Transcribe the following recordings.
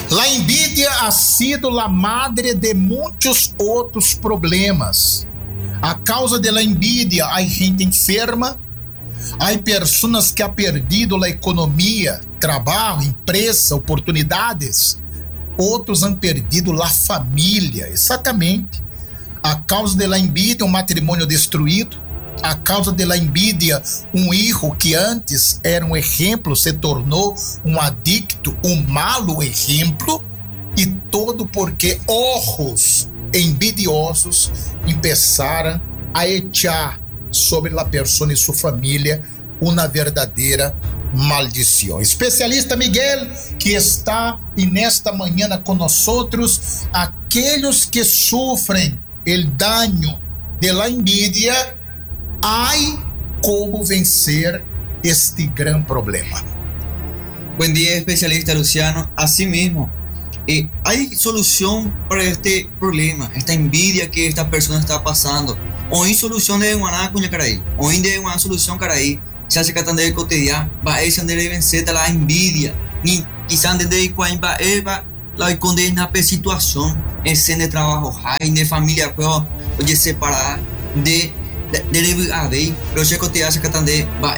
La envidia ha sido la madre de muitos outros problemas. A causa de la envidia, há gente enferma, há pessoas que han perdido a economia, trabalho, empresa, oportunidades. Outros han perdido a família, exatamente. A causa de la envidia, um matrimônio destruído. A causa de la envidia, um hijo que antes era um exemplo se tornou um adicto, um malo exemplo, e todo porque ojos envidiosos começaram a echar sobre a pessoa e sua família uma verdadeira maldição. Especialista Miguel, que está e nesta manhã com nós outros, aqueles que sofrem o dano de la envidia, hay como vencer este gran problema. Buen día, especialista Luciano. Así mismo, hay solución para este problema, esta envidia que esta persona está pasando. Hoy solución de Guaná Cuña Caraí. Hoy de una solución Caraí. Se hace catando de cotidiano. Va a ser de vencer la envidia. Ni quizás de cuál va la condena a situación. Es de trabajo, hay de familia, oye, separar de a ver, pero se cotidiano se catando de va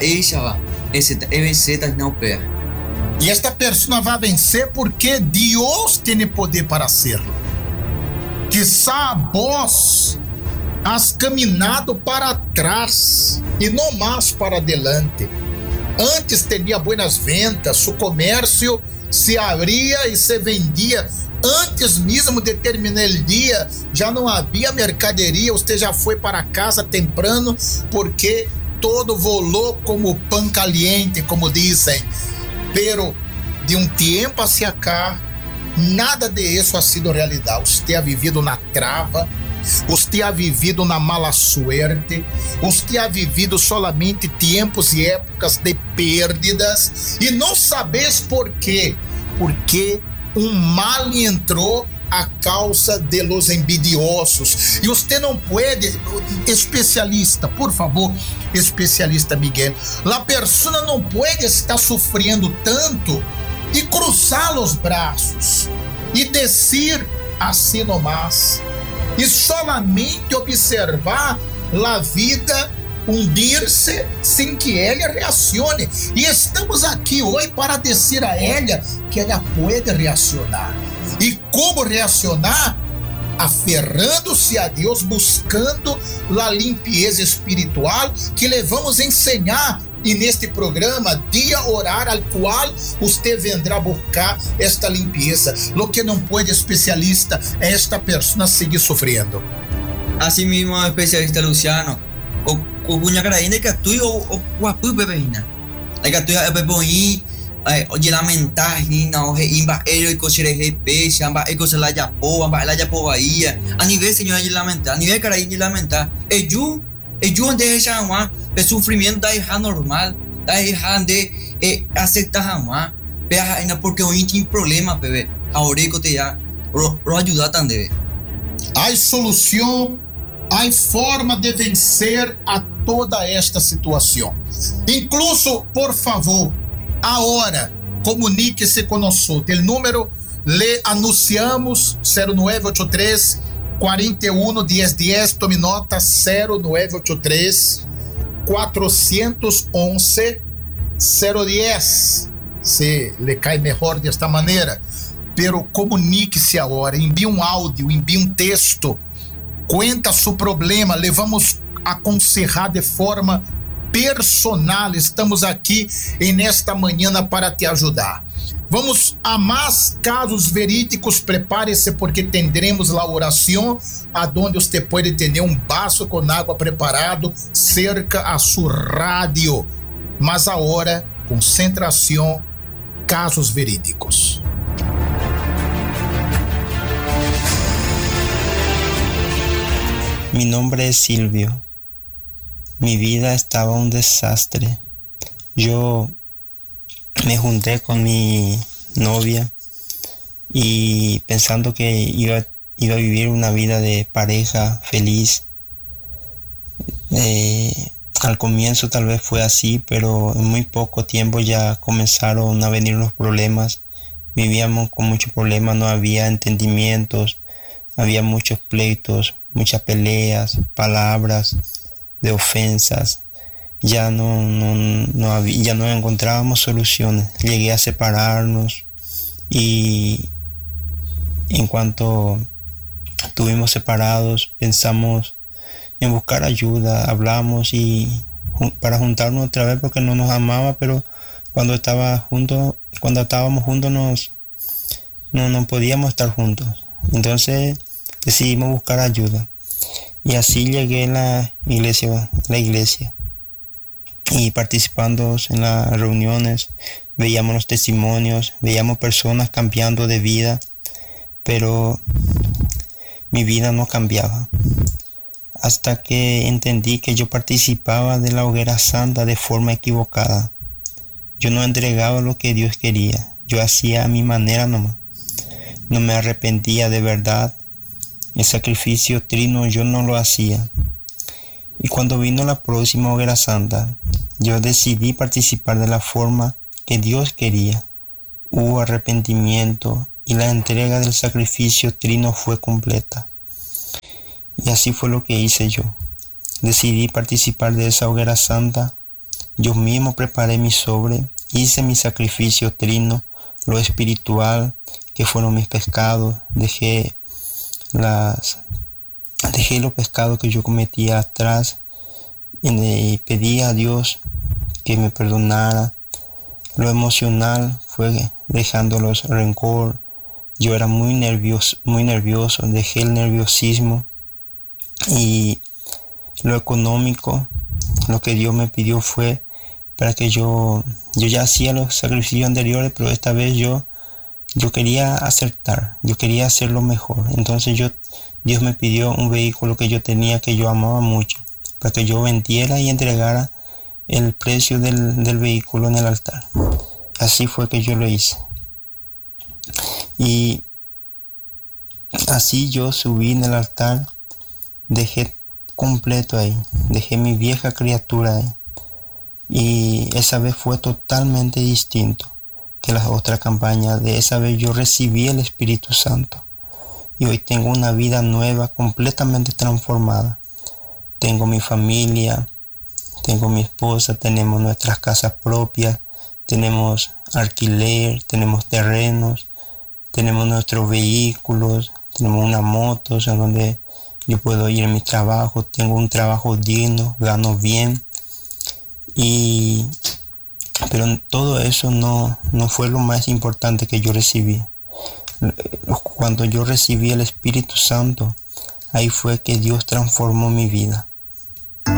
a vencer não pé. E esta pessoa vai vencer porque Deus tem poder para hacerlo. Quizá vós has caminhado para trás e não mais para adelante. Antes tinha buenas vendas, seu comércio se abria e se vendia. Antes mesmo de terminar o dia, já não havia mercadoria, você já foi para casa temprano, porque todo volou como pão caliente, como dizem. Pero de um tempo hacia cá, nada de isso ha sido realidade. Você ha vivido na trava, você ha vivido na mala suerte, você ha vivido solamente tempos e épocas de perdas, e não sabes por quê. Porque um mal entrou a causa de los envidiosos. E você não pode, especialista, por favor, especialista Miguel, a pessoa não pode estar sofrendo tanto e cruzar os braços e descer assim nomás e solamente observar a vida hundir-se sem que ela reacione. E estamos aqui hoje para dizer a ela que ela pode reacionar. E como reacionar? Aferrando-se a Deus, buscando a limpeza espiritual que lhe vamos ensinar. E neste programa, dia orar, al qual você vendrá buscar esta limpeza. Lo que não pode, especialista, é esta pessoa seguir sofrendo. Assim mesmo, especialista Luciano. Cuña Caraína que tu o guapu bebina. La que tu é beboi de lamentar não reimba ele que se repete, amba e que se la japo, amba la japo Bahia. A nível senhor de lamentar, a nível Caraína de lamentar. E ju onde deixa uma o sofrimento da errar normal, da errar de aceitar uma. Pega ainda porque o tem problema, bebê. A orelha te já pro ajudar também. Há solução. Há forma de vencer a toda esta situação. Incluso, por favor, agora, comunique-se conosco. O número le anunciamos 0983 41 1010. Tome nota 0983 411 010. Se lhe cai melhor desta maneira. Pero comunique-se agora. Envie um áudio, envie um texto. Cuenta seu problema, le vamos aconselhar de forma personal. Estamos aqui nesta manhã para te ajudar. Vamos a mais casos verídicos. Prepare-se porque teremos a oração, aonde você pode ter um vaso com água preparado cerca a sua rádio. Mas agora, concentração, casos verídicos. Mi nombre es Silvio. Mi vida estaba un desastre. Yo me junté con mi novia y pensando que iba a vivir una vida de pareja feliz. Al comienzo tal vez fue así, pero en muy poco tiempo ya comenzaron a venir los problemas vivíamos con muchos problemas, no había entendimientos, había muchos pleitos, muchas peleas, palabras de ofensas. Ya ya no encontrábamos soluciones. Llegué a separarnos y en cuanto estuvimos separados pensamos en buscar ayuda, hablamos y para juntarnos otra vez porque no nos amaba, pero cuando estábamos juntos no podíamos estar juntos. Entonces decidimos buscar ayuda y así llegué a la iglesia y participando en las reuniones veíamos los testimonios, veíamos personas cambiando de vida, pero mi vida no cambiaba. Hasta que entendí que yo participaba de la hoguera santa de forma equivocada. Yo no entregaba lo que Dios quería, yo hacía a mi manera nomás. No me arrepentía de verdad. El sacrificio trino yo no lo hacía. Y cuando vino la próxima hoguera santa, yo decidí participar de la forma que Dios quería. Hubo arrepentimiento y la entrega del sacrificio trino fue completa. Y así fue lo que hice yo. Decidí participar de esa hoguera santa. Yo mismo preparé mi sobre, hice mi sacrificio trino, lo espiritual, que fueron mis pecados. Dejé los pecados que yo cometía atrás y pedí a Dios que me perdonara. Lo emocional fue dejando los rencor. Yo era muy nervioso, dejé el nerviosismo. Y lo económico, lo que Dios me pidió fue para que yo ya hacía los sacrificios anteriores, pero esta vez yo quería acertar, yo quería hacerlo mejor. Entonces Dios me pidió un vehículo que yo tenía, que yo amaba mucho, para que yo vendiera y entregara el precio del vehículo en el altar. Así fue que yo lo hice. Y así yo subí en el altar, dejé completo ahí, dejé mi vieja criatura ahí. Y esa vez fue totalmente distinto que las otras campañas. De esa vez yo recibí el Espíritu Santo. Y hoy tengo una vida nueva, completamente transformada. Tengo mi familia, tengo mi esposa, tenemos nuestras casas propias, tenemos alquiler, tenemos terrenos, tenemos nuestros vehículos, tenemos una moto, o sea, donde yo puedo ir a mi trabajo, tengo un trabajo digno, gano bien. Pero todo eso no fue lo más importante que yo recibí. Cuando yo recibí el Espíritu Santo, ahí fue que Dios transformó mi vida.